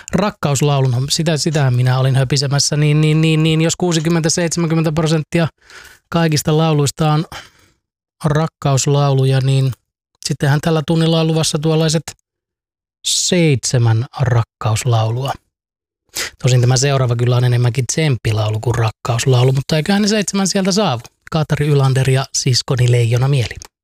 rakkauslaulun, sitähän minä olin höpisemässä, niin jos 60-70% kaikista lauluista on rakkauslauluja, niin sittenhän tällä tunnilla on luvassa tuollaiset 7 rakkauslaulua. Tosin tämä seuraava kyllä on enemmänkin tsemppilaulu kuin rakkauslaulu, mutta eiköhän ne 7 sieltä saavu. Kaatari Ylander ja siskoni Leijona Mieli.